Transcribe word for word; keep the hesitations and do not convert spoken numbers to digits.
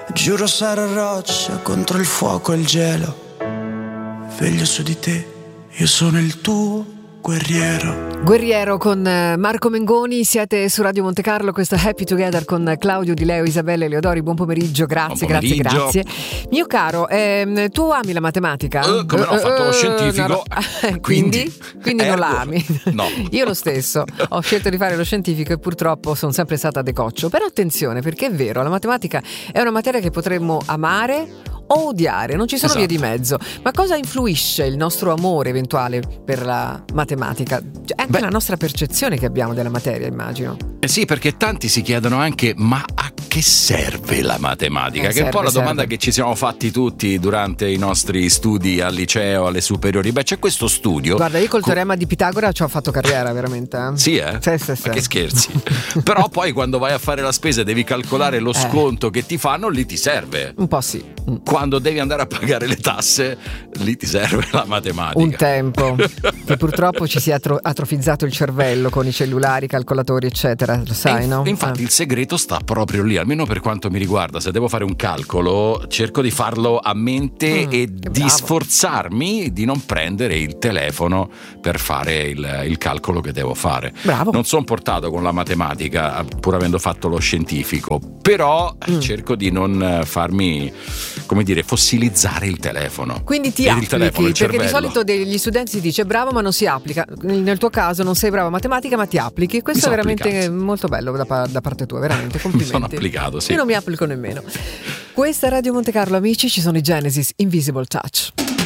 Giuro sarò roccia contro il fuoco e il gelo. Veglio su di te, io sono il tuo guerriero. Guerriero con Marco Mengoni, siete su Radio Monte Carlo, questo è Happy Together con Claudio Di Leo, Isabella Eleodori, buon pomeriggio, grazie, buon pomeriggio. grazie, grazie. Mio caro, ehm, tu ami la matematica? Uh, come no, ho fatto lo scientifico. No, no. Quindi? Quindi non la ami? No. Io lo stesso, ho scelto di fare lo scientifico e purtroppo sono sempre stata decoccio, però attenzione, perché è vero, la matematica è una materia che potremmo amare o odiare, non ci sono esatto. vie di mezzo. Ma cosa influisce il nostro amore eventuale per la matematica? Cioè, anche Beh, la nostra percezione che abbiamo della materia, immagino. Eh sì, perché tanti si chiedono anche: ma a che serve la matematica? Eh, che serve, è un po' la domanda serve. che ci siamo fatti tutti durante i nostri studi al liceo, alle superiori. Beh, c'è questo studio. Guarda, io col co- teorema di Pitagora ci ho fatto carriera, veramente. Eh? Sì, eh? Sì, sì, sì. Ma che scherzi. Però poi quando vai a fare la spesa e devi calcolare lo Eh. sconto che ti fanno, lì ti serve. Un po' sì. Quando devi andare a pagare le tasse, lì ti serve la matematica. Un tempo che purtroppo ci si è atro- atrofizzato il cervello con i cellulari, i calcolatori, eccetera. Lo sai, E inf- no? Infatti Eh. il segreto sta proprio lì, almeno per quanto mi riguarda. Se devo fare un calcolo, cerco di farlo a mente Mm, e che di bravo. sforzarmi di non prendere il telefono per fare il, il calcolo che devo fare. Bravo. Non sono portato con la matematica, pur avendo fatto lo scientifico, però Mm. cerco di non farmi, come dire, fossilizzare il telefono. Quindi ti Il applichi, telefono, il perché di cervello. solito degli studenti si dice bravo ma non si applica. Nel tuo caso non sei bravo a matematica ma ti applichi. Questo è sono veramente applicato. molto bello da, pa- da parte tua, veramente, Mi complimenti. sono applicato, sì. Io non mi applico nemmeno. Questa è Radio Monte Carlo, amici, ci sono i Genesis, Invisible Touch.